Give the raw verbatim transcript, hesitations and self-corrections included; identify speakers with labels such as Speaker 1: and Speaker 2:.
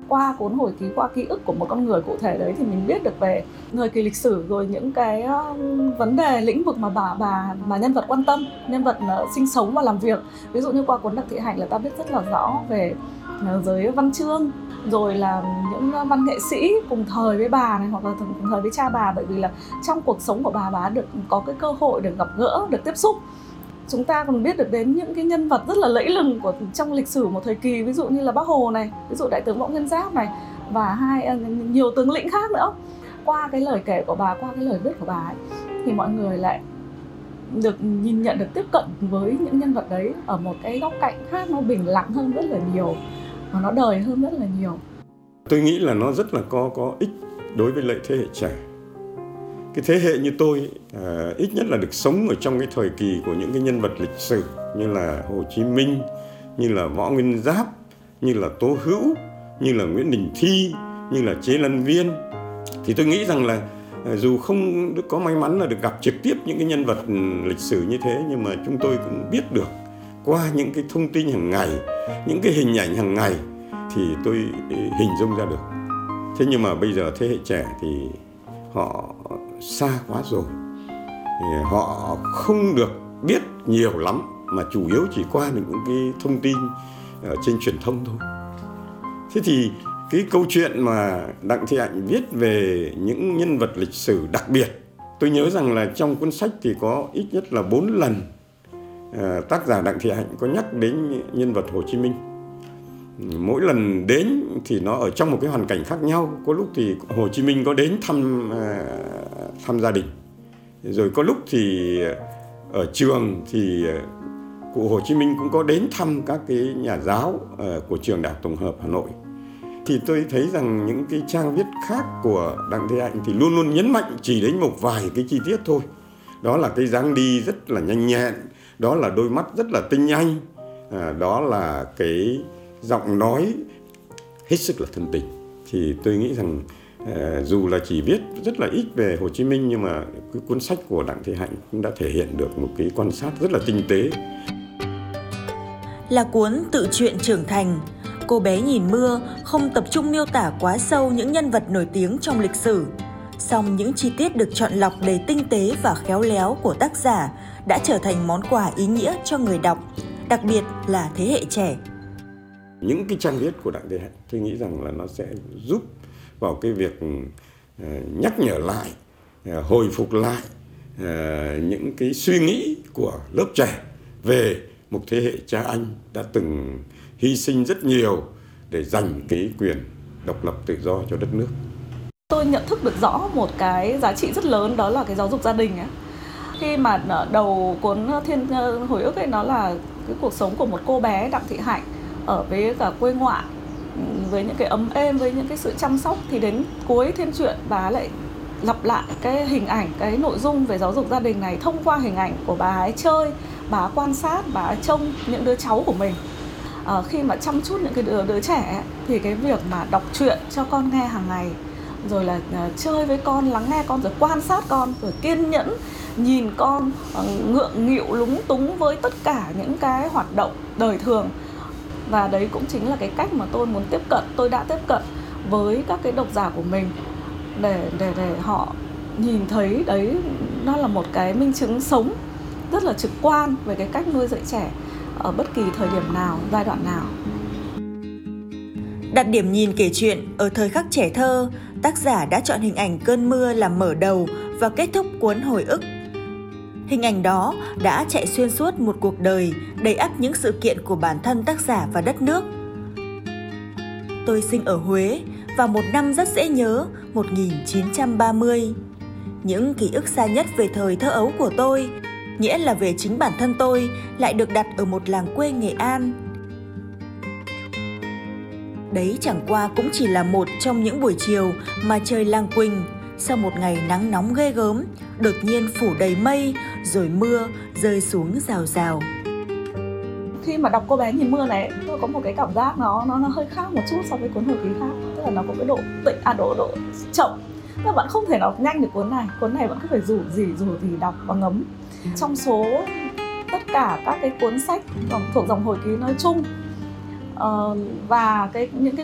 Speaker 1: Qua cuốn hồi ký, qua ký ức của một con người cụ thể đấy thì mình biết được về thời kỳ lịch sử, rồi những cái uh, vấn đề lĩnh vực mà bà bà mà nhân vật quan tâm, nhân vật uh, sinh sống và làm việc. Ví dụ như qua cuốn Đặng Thị Hạnh là ta biết rất là rõ về uh, giới văn chương, rồi là những uh, văn nghệ sĩ cùng thời với bà này, hoặc là cùng thời với cha bà, bởi vì là trong cuộc sống của bà bà được có cái cơ hội được gặp gỡ, được tiếp xúc. Chúng ta còn biết được đến những cái nhân vật rất là lẫy lừng của trong lịch sử một thời kỳ, ví dụ như là Bác Hồ này, ví dụ Đại tướng Võ Nguyên Giáp này, và hai nhiều tướng lĩnh khác nữa. Qua cái lời kể của bà, qua cái lời viết của bà ấy, thì mọi người lại được nhìn nhận, được tiếp cận với những nhân vật đấy ở một cái góc cạnh khác, nó bình lặng hơn rất là nhiều và nó đời hơn rất là nhiều.
Speaker 2: Tôi nghĩ là nó rất là có có ích đối với lại thế hệ trẻ. Cái thế hệ như tôi à, ít nhất là được sống ở trong cái thời kỳ của những cái nhân vật lịch sử như là Hồ Chí Minh, như là Võ Nguyên Giáp, như là Tố Hữu, như là Nguyễn Đình Thi, như là Chế Lân Viên. Thì tôi nghĩ rằng là dù không có may mắn là được gặp trực tiếp những cái nhân vật lịch sử như thế, nhưng mà chúng tôi cũng biết được qua những cái thông tin hàng ngày, những cái hình ảnh hàng ngày thì tôi hình dung ra được. Thế nhưng mà bây giờ thế hệ trẻ thì họ xa quá rồi, họ không được biết nhiều lắm, mà chủ yếu chỉ qua những cái thông tin ở trên truyền thông thôi. Thế thì cái câu chuyện mà Đặng Thị Hạnh viết về những nhân vật lịch sử đặc biệt, tôi nhớ rằng là trong cuốn sách thì có ít nhất là bốn lần tác giả Đặng Thị Hạnh có nhắc đến nhân vật Hồ Chí Minh. Mỗi lần đến thì nó ở trong một cái hoàn cảnh khác nhau. Có lúc thì Hồ Chí Minh có đến thăm thăm gia đình, rồi có lúc thì ở trường thì cụ Hồ Chí Minh cũng có đến thăm các cái nhà giáo của trường Đại học Tổng hợp Hà Nội. Thì tôi thấy rằng những cái trang viết khác của Đặng Thị Hạnh thì luôn luôn nhấn mạnh chỉ đến một vài cái chi tiết thôi. Đó là cái dáng đi rất là nhanh nhẹn, đó là đôi mắt rất là tinh anh, đó là cái giọng nói hết sức là thân tình. Thì tôi nghĩ rằng uh, dù là chỉ viết rất là ít về Hồ Chí Minh, nhưng mà cái cuốn sách của Đặng Thị Hạnh cũng đã thể hiện được một cái quan sát rất là tinh tế.
Speaker 3: Là cuốn tự truyện trưởng thành, Cô bé nhìn mưa không tập trung miêu tả quá sâu những nhân vật nổi tiếng trong lịch sử. Song những chi tiết được chọn lọc đầy tinh tế và khéo léo của tác giả đã trở thành món quà ý nghĩa cho người đọc, đặc biệt là thế hệ trẻ.
Speaker 2: Những cái trang viết của Đặng Thị Hạnh tôi nghĩ rằng là nó sẽ giúp vào cái việc nhắc nhở lại, hồi phục lại những cái suy nghĩ của lớp trẻ về một thế hệ cha anh đã từng hy sinh rất nhiều để giành cái quyền độc lập tự do cho đất nước.
Speaker 1: Tôi nhận thức được rõ một cái giá trị rất lớn, đó là cái giáo dục gia đình ấy. Khi mà đầu cuốn Thiên Hồi ức ấy, nó là cái cuộc sống của một cô bé Đặng Thị Hạnh ở với cả quê ngoại, với những cái ấm êm, với những cái sự chăm sóc, thì đến cuối Thiên truyện bà lại lặp lại cái hình ảnh, cái nội dung về giáo dục gia đình này thông qua hình ảnh của bà ấy chơi, bà ấy quan sát, bà ấy trông những đứa cháu của mình. À, khi mà chăm chút những cái đứa, đứa trẻ thì cái việc mà đọc truyện cho con nghe hàng ngày, rồi là uh, chơi với con, lắng nghe con, rồi quan sát con, rồi kiên nhẫn nhìn con, uh, ngượng nghịu lúng túng với tất cả những cái hoạt động đời thường. Và đấy cũng chính là cái cách mà tôi muốn tiếp cận, tôi đã tiếp cận với các cái độc giả của mình, để, để, để họ nhìn thấy đấy nó là một cái minh chứng sống rất là trực quan về cái cách nuôi dạy trẻ ở bất kỳ thời điểm nào, giai đoạn nào.
Speaker 3: Đặt điểm nhìn kể chuyện ở thời khắc trẻ thơ, tác giả đã chọn hình ảnh cơn mưa làm mở đầu và kết thúc cuốn Hồi ức. Hình ảnh đó đã chạy xuyên suốt một cuộc đời đầy ắp những sự kiện của bản thân tác giả và đất nước. Tôi sinh ở Huế vào một năm rất dễ nhớ, một nghìn chín trăm ba mươi. Những ký ức xa nhất về thời thơ ấu của tôi, nghĩa là về chính bản thân tôi, lại được đặt ở một làng quê Nghệ An. Đấy chẳng qua cũng chỉ là một trong những buổi chiều mà trời Làng Quỳnh, sau một ngày nắng nóng ghê gớm, đột nhiên phủ đầy mây, rồi mưa rơi xuống rào rào.
Speaker 1: Khi mà đọc Cô bé nhìn mưa này, tôi có một cái cảm giác nó nó, nó hơi khác một chút so với cuốn hồi ký khác. Tức là nó có cái độ tĩnh, à độ độ chậm. Các bạn không thể đọc nhanh được cuốn này. Cuốn này vẫn cứ phải rủ gì rủ gì đọc và ngấm. Trong số tất cả các cái cuốn sách thuộc dòng hồi ký nói chung, Uh, và cái những cái